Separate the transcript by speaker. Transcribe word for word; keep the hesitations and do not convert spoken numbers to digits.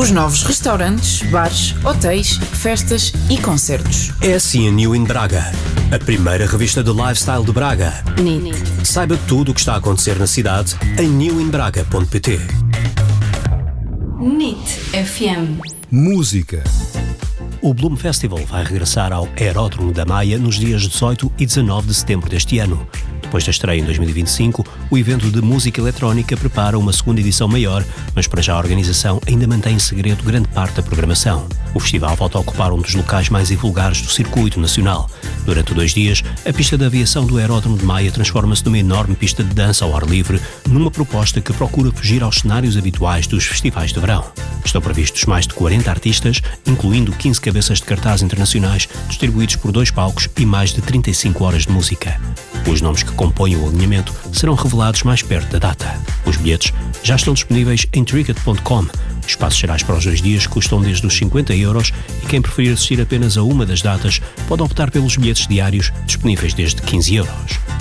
Speaker 1: Os novos restaurantes, bares, hotéis, festas e concertos.
Speaker 2: É assim a New in Braga, a primeira revista de lifestyle de Braga.
Speaker 1: N I T.
Speaker 2: Saiba tudo o que está a acontecer na cidade em new in braga ponto pt.
Speaker 3: N I T F M.
Speaker 4: Música.
Speaker 2: O Bloom Festival vai regressar ao Aeródromo da Maia nos dias dezoito e dezanove de setembro deste ano. Depois da estreia em dois mil e vinte e cinco, o evento de música eletrónica prepara uma segunda edição maior, mas para já a organização ainda mantém em segredo grande parte da programação. O festival volta a ocupar um dos locais mais invulgares do circuito nacional. Durante dois dias, a pista de aviação do Aeródromo de Maia transforma-se numa enorme pista de dança ao ar livre, numa proposta que procura fugir aos cenários habituais dos festivais de verão. Estão previstos mais de quarenta artistas, incluindo quinze cabeças de cartaz internacionais, distribuídos por dois palcos e mais de trinta e cinco horas de música. Os nomes que compõem o alinhamento serão revelados mais perto da data. Os bilhetes já estão disponíveis em tricket ponto com. Os espaços gerais para os dois dias custam desde os cinquenta euros e quem preferir assistir apenas a uma das datas pode optar pelos bilhetes diários disponíveis desde quinze euros.